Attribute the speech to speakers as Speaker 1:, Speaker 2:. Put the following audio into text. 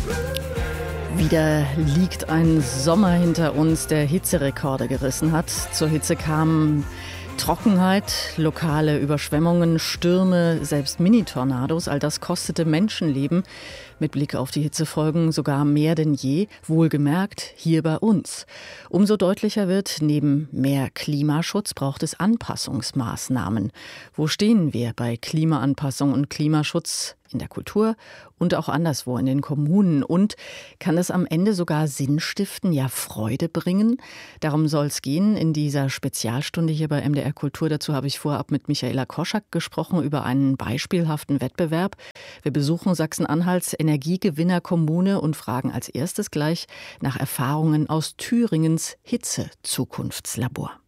Speaker 1: Wieder liegt ein Sommer hinter uns, der Hitzerekorde gerissen hat. Zur Hitze kamen Trockenheit, lokale Überschwemmungen, Stürme, selbst Mini-Tornados. All das kostete Menschenleben. Mit Blick auf die Hitzefolgen sogar mehr denn je, wohlgemerkt hier bei uns. Umso deutlicher wird, neben mehr Klimaschutz braucht es Anpassungsmaßnahmen. Wo stehen wir bei Klimaanpassung und Klimaschutz? In der Kultur und auch anderswo in den Kommunen. Und kann das am Ende sogar Sinn stiften, ja Freude bringen? Darum soll es gehen in dieser Spezialstunde hier bei MDR Kultur. Dazu habe ich vorab mit Michaela Koschak gesprochen über einen beispielhaften Wettbewerb. Wir besuchen Sachsen-Anhalts Energiegewinnerkommune und fragen als erstes gleich nach Erfahrungen aus Thüringens Hitze-Zukunftslabor.